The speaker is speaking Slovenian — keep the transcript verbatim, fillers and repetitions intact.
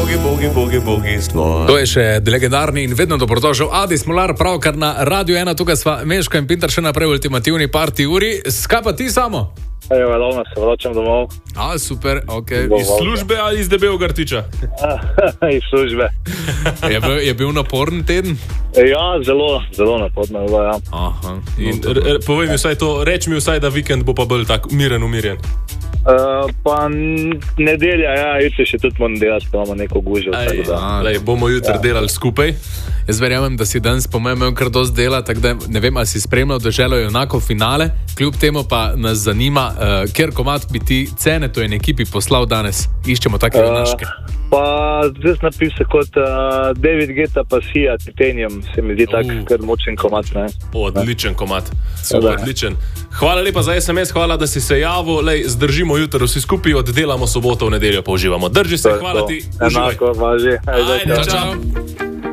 bogi, bogi, bogi, bogi, sloj. To je še legendarni in vedno dobrodošel Adi Smolar, pravkar na Radio ena, tukaj sva Meško in Pintar še naprej v ultimativni party uri. Skaj pa ti samo? Evo, vedno se vračam domov. A, super, ok. Iz službe ali iz debelega rtiča? Iz službe. Je bil, je bil naporen teden? Ja, zelo, zelo naporno, ja. Aha. In r- r- povej mi vsaj to, reč mi vsaj, da vikend bo pa bolj tak miren, umirjen. Uh, pa n- nedelja, ja, jutri še tudi moram delati, pa imamo neko gužo. Aj, tako da. lej, bomo jutri delali skupaj. Jaz verjamem, da si danes po mojem imel kar dosti dela, tako da ne vem, ali si spremljal Deželo junakov finale, kljub temu pa nas zanima, uh, kjer komad bi ti Cene, to je en ekipi poslal danes. Iščemo take uh, junaške. Pa zdaj sem napisal kot uh, David Guetta pa Sia, Titanium, se mi zdi tak Uh. kar močen komad, ne. Odličen komad. Super, odličen. Hvala lepa za es em es, hvala, da si se javil. Lej, zdržimo jutri vsi skupaj, oddelamo soboto, v nedeljo pa uživamo. Drži se, hvala ti. Enako, važi. Ajde, čau.